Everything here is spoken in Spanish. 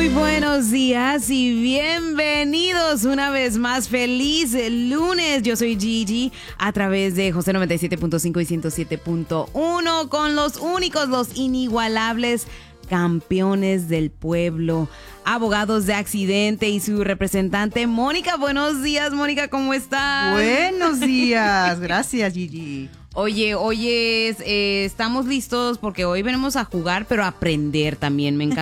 Buenos días y bienvenidos una vez más. Feliz lunes. Yo soy Gigi a través de José 97.5 y 107.1 con los únicos, los inigualables campeones del pueblo, abogados de accidente y su representante Mónica. Buenos días, Mónica, ¿cómo estás? Buenos días, gracias, Gigi. Oye, estamos listos porque hoy venimos a jugar, pero a aprender también. Me encanta